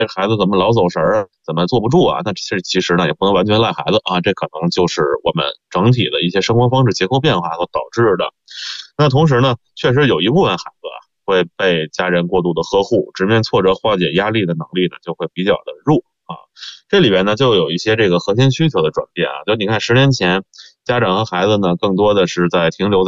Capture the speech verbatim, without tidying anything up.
这孩子怎么老走神儿，怎么坐不住啊？那其实其实呢也不能完全赖孩子啊，这可能就是我们整体的一些生活方式结构变化所导致的。那同时呢，确实有一部分孩子啊会被家人过度的呵护，直面挫折化解压力的能力呢就会比较的弱啊。这里边呢就有一些这个核心需求的转变啊，就你看十年前家长和孩子呢更多的是在停留在